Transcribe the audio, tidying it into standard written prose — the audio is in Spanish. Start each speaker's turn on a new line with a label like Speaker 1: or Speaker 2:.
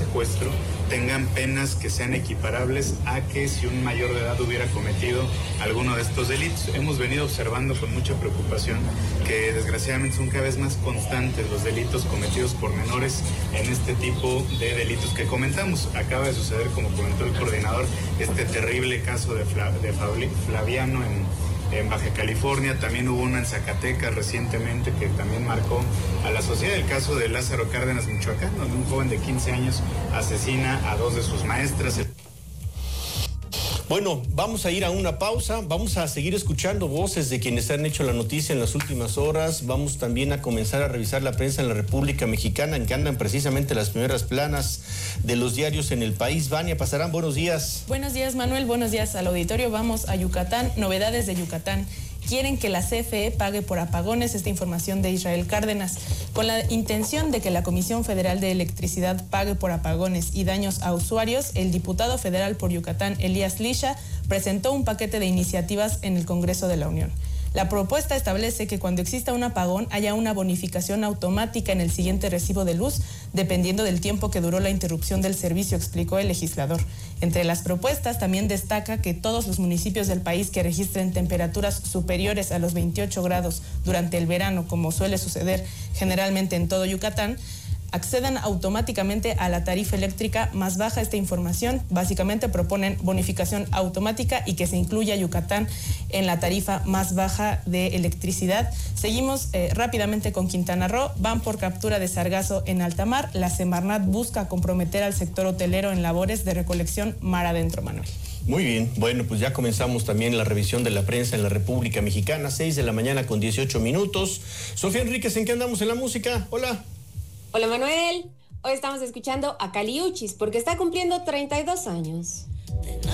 Speaker 1: secuestro tengan penas que sean equiparables a que si un mayor de edad hubiera cometido alguno de estos delitos. Hemos venido observando con mucha preocupación que desgraciadamente son cada vez más constantes los delitos cometidos por menores en este tipo de delitos que comentamos. Acaba de suceder, como comentó el coordinador, este terrible caso de Flaviano en Baja California. También hubo una en Zacatecas recientemente que también marcó a la sociedad, el caso de Lázaro Cárdenas, Michoacán, donde un joven de 15 años asesina a 2 de sus maestras.
Speaker 2: Bueno, vamos a ir a una pausa, vamos a seguir escuchando voces de quienes han hecho la noticia en las últimas horas, vamos también a comenzar a revisar la prensa en la República Mexicana, en que andan precisamente las primeras planas de los diarios en el país. Vania Pasarán, buenos días.
Speaker 3: Buenos días, Manuel, buenos días al auditorio. Vamos a Yucatán, novedades de Yucatán. Quieren que la CFE pague por apagones, esta información de Israel Cárdenas, con la intención de que la Comisión Federal de Electricidad pague por apagones y daños a usuarios. El diputado federal por Yucatán, Elías Lisha, presentó un paquete de iniciativas en el Congreso de la Unión. La propuesta establece que cuando exista un apagón haya una bonificación automática en el siguiente recibo de luz, dependiendo del tiempo que duró la interrupción del servicio, explicó el legislador. Entre las propuestas también destaca que todos los municipios del país que registren temperaturas superiores a los 28 grados durante el verano, como suele suceder generalmente en todo Yucatán, accedan automáticamente a la tarifa eléctrica más baja. Esta información básicamente proponen bonificación automática y que se incluya Yucatán en la tarifa más baja de electricidad. Seguimos rápidamente con Quintana Roo. Van por captura de sargazo en alta mar. La Semarnat busca comprometer al sector hotelero en labores de recolección mar adentro, Manuel.
Speaker 2: Muy bien, bueno, pues ya comenzamos también la revisión de la prensa en la República Mexicana, 6 de la mañana con 18 minutos. Sofía Enríquez, ¿en qué andamos en la música? Hola.
Speaker 4: Hola Manuel, hoy estamos escuchando a Cali Uchis porque está cumpliendo 32 años.